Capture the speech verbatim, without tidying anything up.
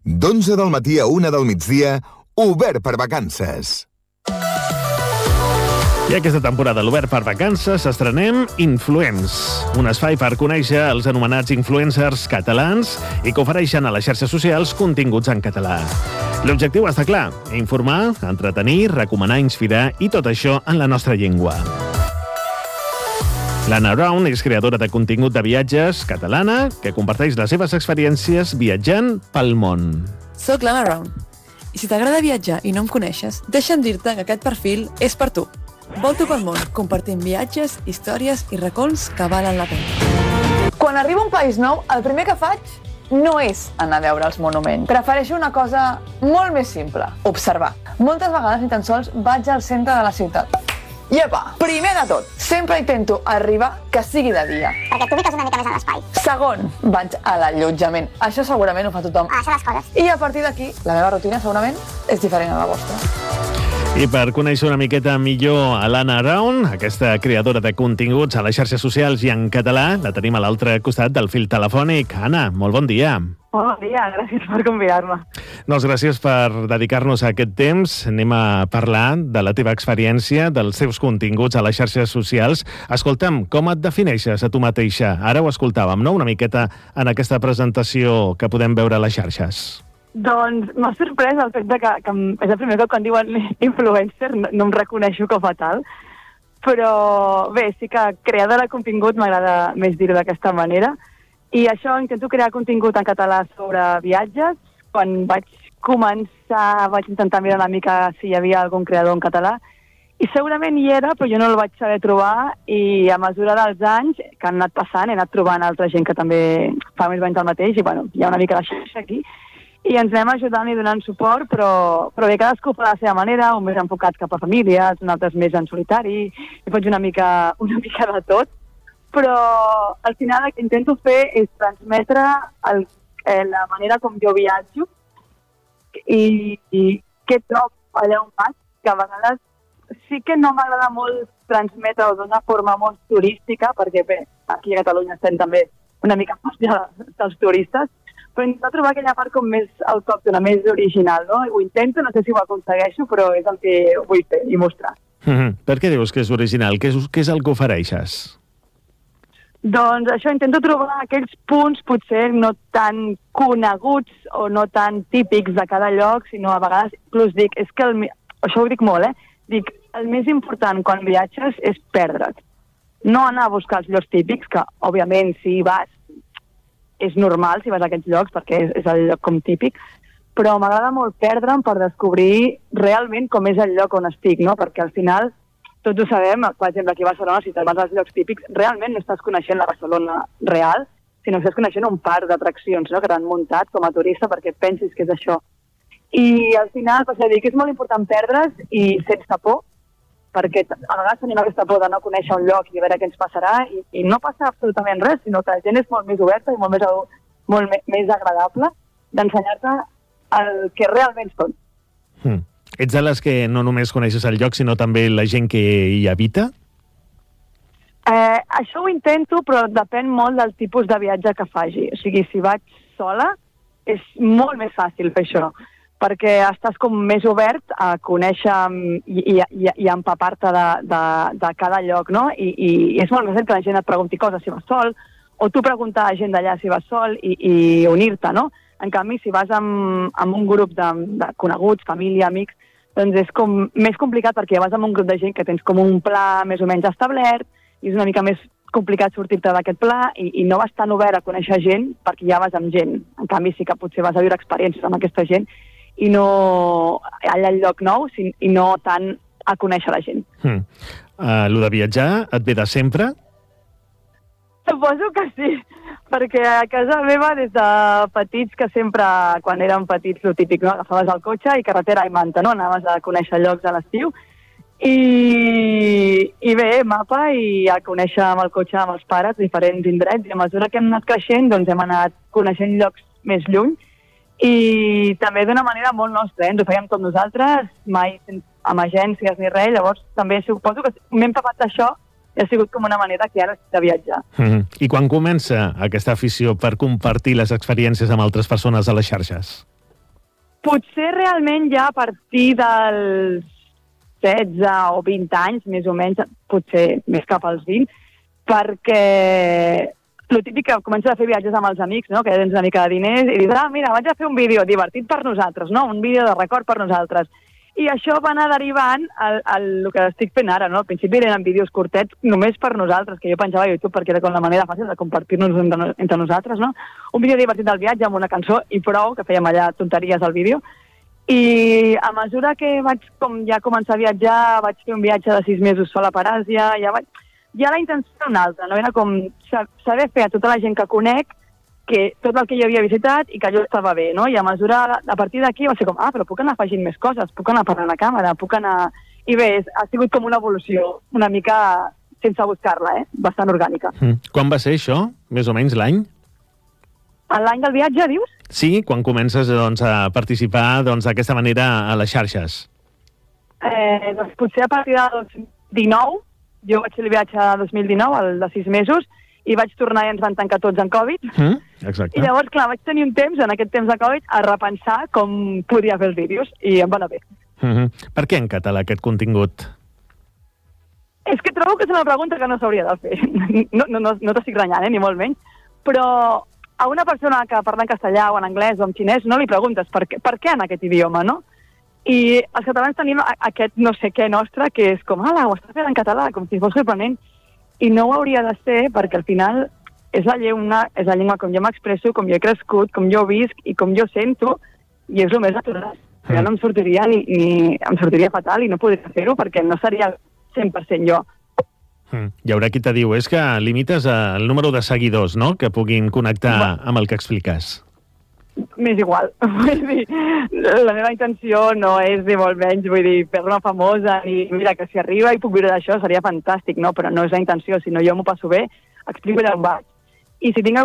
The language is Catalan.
d'onze del matí a una del migdia, Obert per vacances. I aquesta temporada, l'Obert per vacances, estrenem Influents, un espai per conèixer els anomenats influencers catalans i que ofereixen a les xarxes socials continguts en català. L'objectiu està clar, informar, entretenir, recomanar, inspirar i tot això en la nostra llengua. L'Anna Brown és creadora de contingut de viatges catalana que comparteix les seves experiències viatjant pel món. Soc l'Anna Brown. I si t'agrada viatjar i no em coneixes, deixa'm dir-te que aquest perfil és per tu. Volto pel món, compartint viatges, històries i racons que valen la pena. Quan arribo a un país nou, el primer que faig no és anar a veure els monuments. Prefereixo una cosa molt més simple, observar. Moltes vegades ni tan sols vaig al centre de la ciutat. I apa, primer de tot, sempre intento arribar que sigui de dia. Perquè t'ubiques una mica més en l'espai. Segon, vaig a l'allotjament. Això segurament ho fa tothom. Ah, això les coses. I a partir d'aquí, la meva rutina segurament és diferent a la vostra. I per conèixer una miqueta millor a l'Anna Brown, aquesta creadora de continguts a les xarxes socials i en català, la tenim a l'altre costat del fil telefònic. Anna, molt bon dia. Bon dia, gràcies per convidar-me. Doncs gràcies per dedicar-nos a aquest temps. Anem a parlar de la teva experiència, dels teus continguts a les xarxes socials. Escolta'm, com et defineixes a tu mateixa? Ara ho escoltàvem, no?, una miqueta en aquesta presentació que podem veure a les xarxes. Doncs m'ha sorprès el fet de que, que és el primer cop quan diuen influencer, no, no em reconeixo com a tal, però bé, sí que creadora de contingut m'agrada més dir-ho d'aquesta manera, i això intento crear contingut en català sobre viatges. Quan vaig començar vaig intentar mirar una mica si hi havia algun creador en català, i segurament hi era, però jo no el vaig saber trobar, i a mesura dels anys que han anat passant he anat trobant altra gent que també fa més o menys el mateix, i bueno, hi ha una mica de xarxa aquí, i ens anem ajudant i donant suport, però, però bé, cadascú fa la seva manera, un més enfocat cap a famílies, un altre més en solitari, i faig una mica, una mica de tot, però al final el que intento fer és transmetre el, eh, la manera com jo viatjo i, i què trobo allà on vaig, que a vegades sí que no m'agrada molt transmetre-ho d'una forma molt turística, perquè bé, aquí a Catalunya estem també una mica fàcil dels turistes, però intentar trobar aquella part com més autòctona, més original, no? Ho intento, no sé si ho aconsegueixo, però és el que vull fer i mostrar. Mm-hmm. Per què dius que és original? Què és, què és el que ofereixes? Doncs això, intento trobar aquells punts potser no tan coneguts o no tan típics de cada lloc, sinó a vegades inclús dic, és que el, això ho dic molt, eh? Dic, el més important quan viatges és perdre't. No anar a buscar els llocs típics, que òbviament si vas és normal si vas a aquests llocs perquè és, és el lloc com típic, però m'agrada molt perdre'm per descobrir realment com és el lloc on estic, no? Perquè al final, tots ho sabem, per exemple, aquí a Barcelona, si te'n vas als llocs típics, realment no estàs coneixent la Barcelona real, sinó que estàs coneixent un parc d'atraccions, no?, que t'han muntat com a turista perquè pensis que és això. I al final, pues, dic, és molt important perdre's i sense por, perquè a vegades tenim aquesta por de no conèixer un lloc i a veure què ens passarà, i, i no passa absolutament res, sinó que la gent és molt més oberta i molt més, molt més agradable d'ensenyar-te el que realment són. Mm. Ets de les que no només coneixes el lloc, sinó també la gent que hi habita? Eh, això ho intento, però depèn molt del tipus de viatge que faci. O sigui, si vaig sola, és molt més fàcil fer això, perquè estàs com més obert a conèixer i, i, i, i empapar-te de, de, de cada lloc, no? I, i és molt més fàcil que la gent et pregunti coses si vas sol, o tu preguntar a gent d'allà si vas sol i, i unir-te, no? En canvi, si vas amb, amb un grup de, de coneguts, família, amics, doncs és com més complicat perquè ja vas amb un grup de gent que tens com un pla més o menys establert i és una mica més complicat sortir-te d'aquest pla i, i no vas tan obert a conèixer gent perquè ja vas amb gent. En canvi, sí que potser vas a viure experiències amb aquesta gent i no allà al lloc nou i no tant a conèixer la gent. Hmm. Uh, lo de viatjar et ve de sempre? Suposo que sí, perquè a casa meva des de petits, que sempre, quan érem petits, el típic, no? Agafaves el cotxe i carretera i manta, no? Anaves a conèixer llocs a l'estiu. I, i bé, mapa i a conèixer amb el cotxe amb els pares diferents indrets, i a mesura que hem anat creixent doncs hem anat coneixent llocs més lluny i també d'una manera molt nostra, eh? Ens ho fèiem tot nosaltres, mai amb agències ni res, llavors també suposo que m'he empapat d'això i ha sigut com una manera que ara estic de viatjar. Mm-hmm. I quan comença aquesta afició per compartir les experiències amb altres persones a les xarxes? Potser realment ja a partir dels setze o vint anys, més o menys, potser més cap als vint, perquè el típic que comences a fer viatges amb els amics, no? Que ja tens una mica de diners, i dius, ah, mira, vaig a fer un vídeo divertit per nosaltres, no? Un vídeo de record per nosaltres. I això va anar derivant al, al el que estic fent ara, no? Al principi eren vídeos curtets només per nosaltres, que jo penjava a YouTube perquè era com la manera fàcil de compartir-nos entre, entre nosaltres, no? Un vídeo divertit del viatge amb una cançó i prou, que fèiem allà tonteries al vídeo. I a mesura que vaig com ja començar a viatjar, vaig fer un viatge de sis mesos sola per Àsia, ja vaig... Ja la intenció era una altra, no? Era com saber fer a tota la gent que conec que tot el que jo havia visitat i que allò estava bé, no? I a mesura, a partir d'aquí va ser com, ah, però puc anar afegint més coses, puc anar parlant a càmera, puc anar... I bé, ha sigut com una evolució, una mica sense buscar-la, eh? Bastant orgànica. Mm. Quan va ser això? Més o menys l'any? L'any del viatge, dius? Sí, quan comences doncs, a participar doncs, d'aquesta manera a les xarxes. Eh, doncs potser a partir de dos mil dinou, jo vaig fer el viatge de dos mil dinou, el de sis mesos, i vaig tornar i ens van tancar tots en Covid. Mm, exacte. I llavors, clar, vaig tenir un temps, en aquest temps de Covid, a repensar com podia fer els vídeos, i em va anar bé. Mm-hmm. Per què en català aquest contingut? És que trobo que és una pregunta que no s'hauria de fer. No, no, no, no t'estic renyant, eh, ni molt menys, però a una persona que parla en castellà o en anglès o en xinès no li preguntes per què, per què en aquest idioma, no? I els catalans tenim aquest no sé què nostre, que és com, ala, ho estàs fent en català, com si fos sorprenent. I no ho hauria de ser, perquè al final és la llengua, és la llengua com jo m'expresso, com jo he crescut, com jo visc i com jo sento, i és el més natural. Mm. Ja no em sortiria ni, ni em sortiria fatal i no podria fer-ho perquè no seria cent per cent jo. Mm. Hi haurà qui te diu, és que limites el número de seguidors, no?, que puguin connectar Va. amb el que expliques. M'és igual. Vull dir, la meva intenció no és ni molt menys, vull dir, fer-me famosa, i mira, que si arriba i puc viure d'això seria fantàstic, no? Però no és la intenció, sinó jo m'ho passo bé, explico allà on vaig. I si tinc